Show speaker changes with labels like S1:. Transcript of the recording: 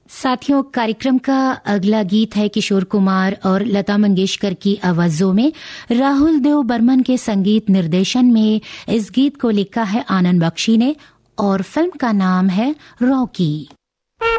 S1: साथियों, कार्यक्रम का अगला गीत है किशोर कुमार और लता मंगेशकर की आवाजों में। राहुल देव बर्मन के संगीत निर्देशन में इस गीत को लिखा है आनंद बख्शी ने और फिल्म का नाम है रॉकी।